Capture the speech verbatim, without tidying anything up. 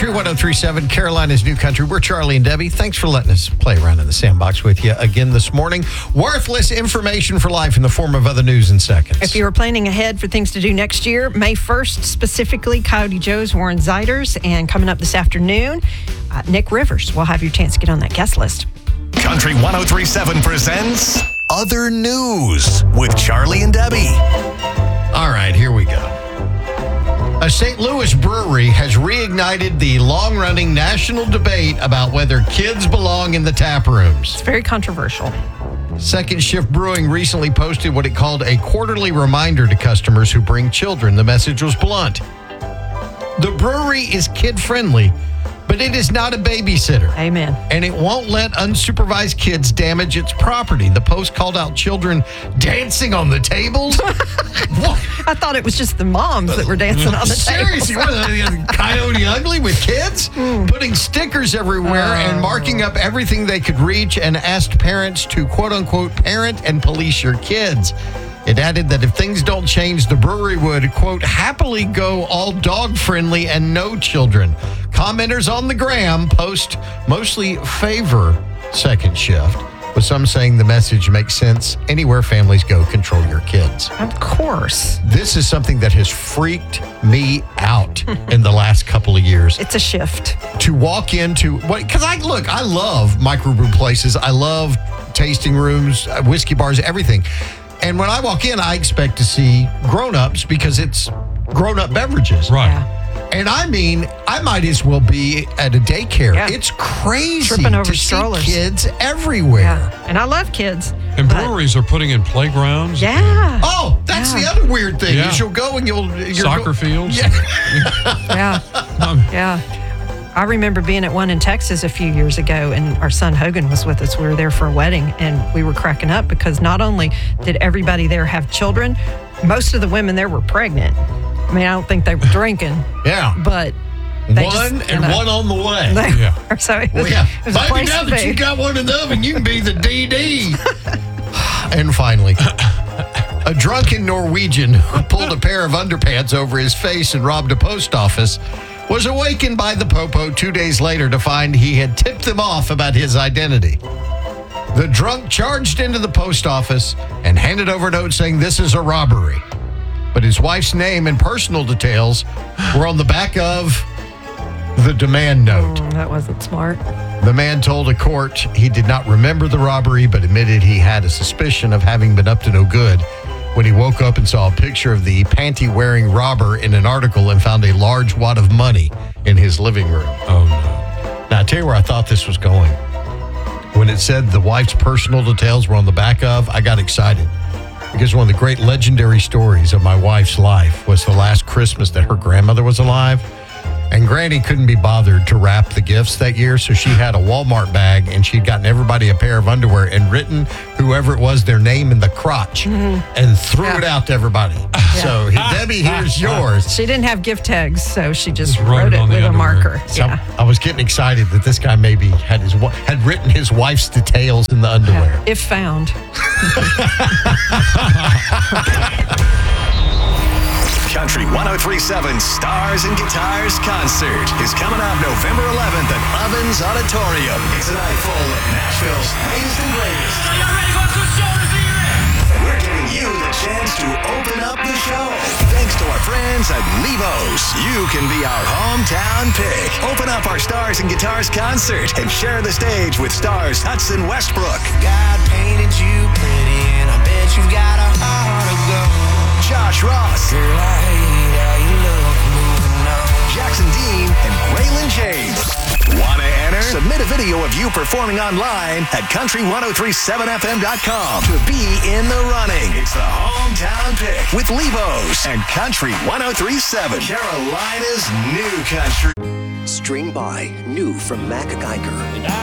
Country one oh three point seven, Carolina's New Country. We're Charlie and Debbie. Thanks for letting us play around in the sandbox with you again this morning. Worthless information for life in the form of other news in seconds. If you were planning ahead for things to do next year, May first, specifically, Coyote Joe's Warren Ziders. And coming up this afternoon, uh, Nick Rivers will have your chance to get on that guest list. Country one oh three point seven presents Other News with Charlie and Debbie. All right, here we go. A Saint Louis brewery has reignited the long-running national debate about whether kids belong in the tap rooms. It's very controversial. Second Shift Brewing recently posted what it called a quarterly reminder to customers who bring children. The message was blunt. The brewery is kid-friendly, but it is not a babysitter. Amen. And it won't let unsupervised kids damage its property. The post called out children dancing on the tables. What? I thought it was just the moms that were dancing on the Seriously, table. what, uh, Coyote Ugly with kids? Mm. Putting stickers everywhere Oh. and marking up everything they could reach, and asked parents to, quote-unquote, parent and police your kids. It added that if things don't change, the brewery would, quote, happily go all dog-friendly and no children. Commenters on the gram post mostly favor Second Shift, with some saying the message makes sense. Anywhere families go, control your kids. Of course. This is something that has freaked me out in the last couple of years. It's a shift. To walk into what, because I look, I love microbrew places. I love tasting rooms, uh, whiskey bars, everything. And when I walk in, I expect to see grown-ups because it's grown-up beverages. Right. Yeah. And I mean, I might as well be at a daycare. Yeah. It's crazy Tripping over to strollers. see kids everywhere. Yeah. And I love kids. And but- breweries are putting in playgrounds. Yeah. Oh, that's Yeah. the other weird thing. Yeah. Is you'll go and you'll... you're Soccer go- fields. Yeah. Yeah. Um, Yeah. I remember being at one in Texas a few years ago, and our son Hogan was with us. We were there for a wedding, and we were cracking up because not only did everybody there have children, most of the women there were pregnant. I mean, I don't think they were drinking, Yeah. but they One just, you and know, one on the way. they Yeah. were- so it was, Well, yeah. it was a Maybe place now to that be. you got one in the oven, you can be the D D. And finally, a drunken Norwegian who pulled a pair of underpants over his face and robbed a post office was awakened by the popo two days later to find he had tipped them off about his identity. The drunk charged into the post office and handed over a note saying this is a robbery. But his wife's name and personal details were on the back of the demand note. Mm, that wasn't smart. The man told a court he did not remember the robbery, but admitted he had a suspicion of having been up to no good when he woke up and saw a picture of the panty-wearing robber in an article and found a large wad of money in his living room. Oh, no. Now, I'll tell you where I thought this was going. When it said the wife's personal details were on the back of, I got excited. Because one of the great legendary stories of my wife's life was the last Christmas that her grandmother was alive. And Granny couldn't be bothered to wrap the gifts that year, so she had a Walmart bag, and she'd gotten everybody a pair of underwear and written whoever it was their name in the crotch and threw Yeah. it out to everybody. So, Debbie, here's yours. She didn't have gift tags, so she just, Just wrote wrote it it on the with a underwear. marker. So Yeah. I was getting excited that this guy maybe had his wa- had written his wife's details in the underwear. Yeah. If found. Country one oh three point seven Stars and Guitars Concert is coming up November eleventh at Ovens Auditorium. It's a night full of Nashville's latest and greatest. Are you ready for some show to see And we're giving you the chance to open up the show. Thanks to our friends at Levos, you can be our hometown pick. Open up our Stars and Guitars Concert and share the stage with stars Hudson Westbrook, God painted you pretty, and I bet you got a heart of gold. Josh Ross, Girl, I hate how you look moving on. Jackson Dean, and Braylon James. Want to enter? Submit a video of you performing online at country ten thirty-seven f m dot com to be in the running. It's the hometown pick with Levos and Country ten thirty-seven, Carolina's New Country. Stream by new from Mac Geiger.